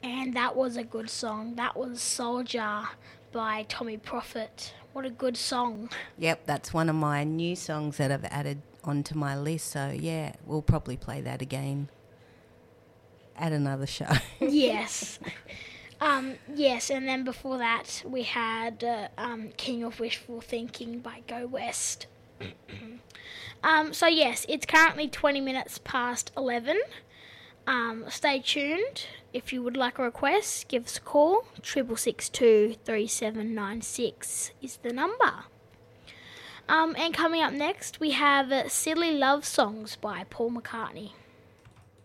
And that was a good song. That was Soldier by Tommy Prophet. What a good song. Yep, that's one of my new songs that I've added onto my list. So, yeah, we'll probably play that again at another show. Yes. Yes, and then before that we had King of Wishful Thinking by Go West. So, yes, it's currently 20 minutes past 11. Stay tuned. If you would like a request, give us a call. 6662 3796 is the number. And coming up next, we have Silly Love Songs by Paul McCartney.